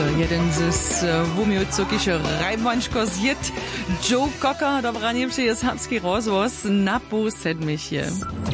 jeden z wumioców, kiszo Rajmanczko zjed. Joe Cocker, dobra niemcze jest serbski rozwoz na pół sedmisie.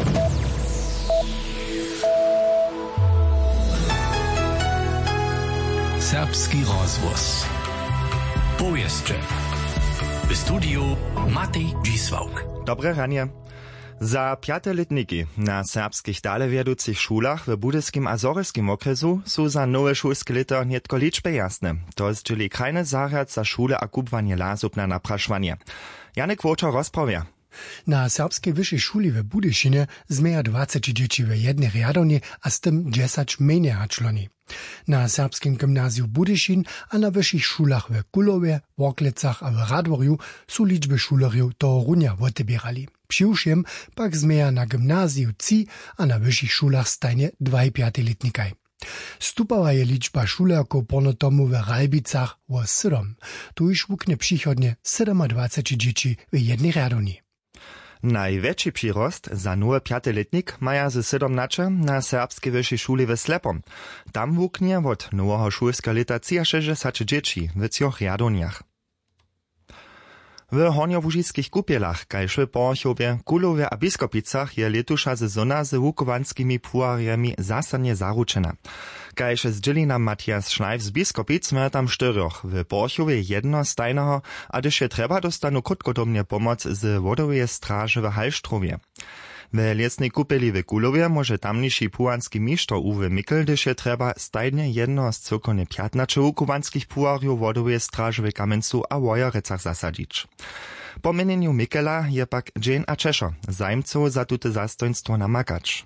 Serbski rozwoz. Powieszcze. W studiu Matej Dzisłauk. Dobre ranie. Za piateletniki na serbskich dalewieducich szulach w budyskim a zoryskim okresu są za nowe szulskie lito nietko liczby jasne. To jest czyli krajny zariad za szule a kupwanie lasub na napraszwanie. Janek Wočo rozprawia. Na serbskiej wyższej szuli w Budyszynie zmieja 20 dzieci w jednej riadowni, a z tym 10 mniej czloni. Na serbskim gimnazjum Budyszin a na wyższych szulach w Kulowie, Worklecach a w Radworju są liczby szuleriów to runia odbierali. Přiwšem pak zmieja na gimnazju ci a na wyższych szulach stajnie 2,5-letnikaj. Stupała je liczba szulerków ponotomu w Ralbicach o 7. Tu już wuknie przychodnie 27 dzieci w jednej riadowni. Największy przyrost za nowy piateletnik maja ze 17 na serbskiej wyższej szuli w Slepom. Tam wuknie od nowego szulskiego leta 60 dzieci w 3 riadowniach. W horniołužickich kupielach, kaž w Porchowie, Kulowie a Biskopicach je letusza sezona z łukowanskimi puariami zasadnie zaručena. Kaž zdzieli nam Matthias Schneiv z Biskopic, ma tam 4, w Porchowie 1 stajnego, a gdyż je treba dostanu krótkodomnie pomoc z wodowej straży w Halštrowie. W lesnej kupeli w Kulowie może tamniejszy puanski mistrz Uwe Mikl, gdyż je treba stajnie 1 z cyrkonie 15 łukowanskich puariów wodowej straży w Kamencu a Wojerecach zasadzić. Po mienieniu Mikela je pak Jane a Czeszo, zajmców za tute zastojństwo namakać.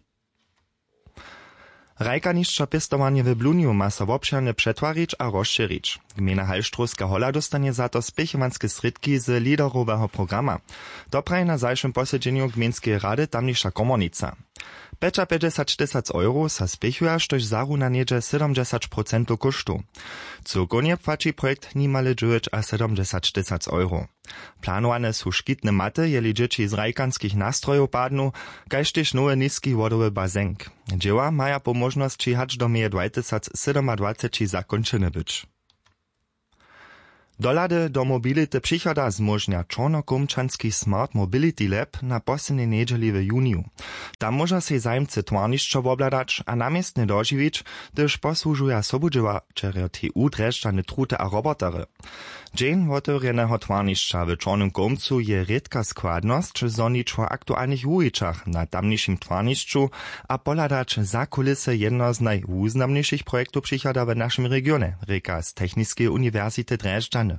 Rajkanišćo pestowanie w Bluniu ma so obširne przetwarić a rozširić. Gmina Halštrovska Hola dostanie za to spěchowanske sredki z liderowego programa. To praje na zajszym posiedzeniu gminskiej rady tamniejsza komornica. 55 000 euro sa spěchuje, štož zaruna niedzie 70% kosztu. Cyrkonie płaci projekt nimale 70 000 euro. Planowane są szkitne maty, jeli dzieci z rajkanskich nastrojów padną, kaž tež nowy niski wodowy bazenk. Dzieła maja po możności hacz do meje 2027 zakończone być. Dolady do mobility przychoda zmożnia Czornokumczanski Smart Mobility Lab na poslednej niedzieli w juniu. Tam może się zajmcy twarniszczo wobladać, a namiestnie dożywić, gdyż posłużuja sobudziewaczere TU dreszczane trute a robotery. Dzień otworzonego twarniszcza w Czornym Kumcu je redka składność, czy zoniczła aktualnych wujiczach na tamniejszym twarniszczu, a poladać za kulisy jedno z najwuznamniejszych projektów przychoda w naszym regionie, reka z Technickiej Uniwersytety Dreszczane.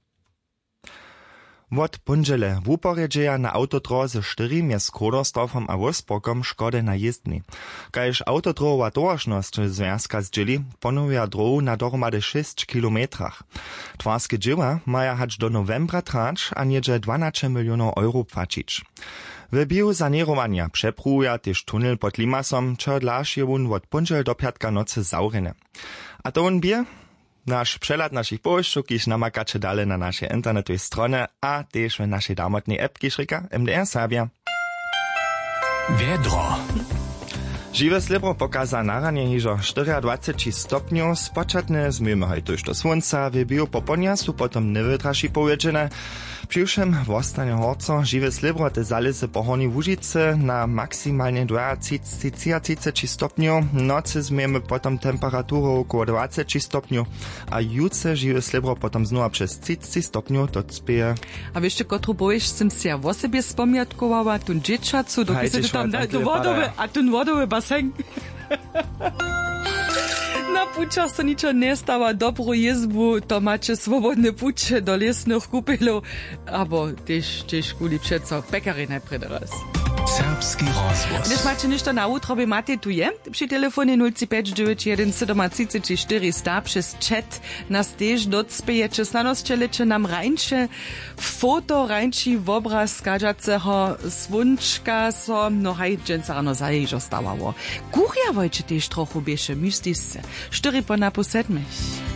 Wot punžele wuporjedźeja na autodroze 4 mjez Skrodorstofom a Wolfsburgom škode na jezdni. Kaž autodrowa towarzność związka zdzieli, ponowia drogu na dohromady 6 kilometrach. Twarskie dzieła maja hacz do novembra trać, a niedzie 12 milionów euro płacić. W biosanerowania przepruja też tunel pod Limasom, čo dlaž je wun wot punžel do piatka nocy zaurene. A to on bie? Nasz przelat naszych połączeń, kiż namakacie dalej na naszej internetowej stronie, a też w naszej damotnej appki Szrika MDR Serbia. Wiedro. Žiwe slibro pokaza naranie hižo 24 stopniów, spočatne zmyjemy hojtuž do słońca, w biopoponia są potom newytraši powiedźene. Přiwšem wostanie horco, žiwe slibro te zalisy pohorni Łužice na maksymalnie 23 stopniów, nocy zmyjemy potom temperaturę około 20 stopniów, a jutce žiwe slibro potom znowu przez 30 stopniów to spieje. A wiesz, kotru boisz, sem si ja o sobie spomiatkowała, tun dzieciacu, doki se tam daj do wodowy, a tun wodowy basen. Na pučach so ničo nestava, dobrú jezbu, to máte svobodné puče do lesných kúpelov, abo tiež kvôli přeco pekary najprv raz. Serbski rozvoz. Když máte ništo na útrobe, Matej tu je. Při telefóne 05991 przez chat nas tež docpejete. Snanosčeleče nam rajnče foto, rajnči obraz skadžaceho svunčka so, no haj, dženca rano zaježo stavało. Kuria vojče tež trochu bieše mystisce. 4 po napu 7.